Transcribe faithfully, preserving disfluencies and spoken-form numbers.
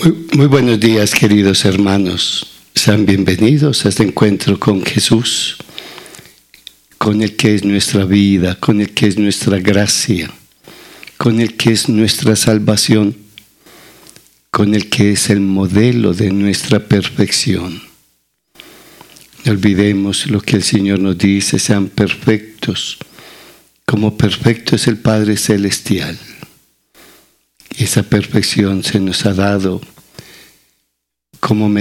Muy, muy buenos días, queridos hermanos. Sean bienvenidos a este encuentro con Jesús, con el que es nuestra vida, con el que es nuestra gracia, con el que es nuestra salvación, con el que es el modelo de nuestra perfección. No olvidemos lo que el Señor nos dice: sean perfectos, como perfecto es el Padre Celestial. Esa perfección se nos ha dado como